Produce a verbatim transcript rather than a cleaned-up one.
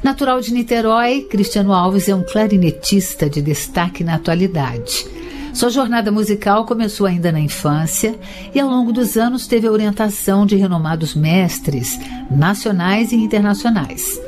Natural de Niterói, Cristiano Alves é um clarinetista de destaque na atualidade. Sua jornada musical começou ainda na infância e, ao longo dos anos, teve a orientação de renomados mestres nacionais e internacionais.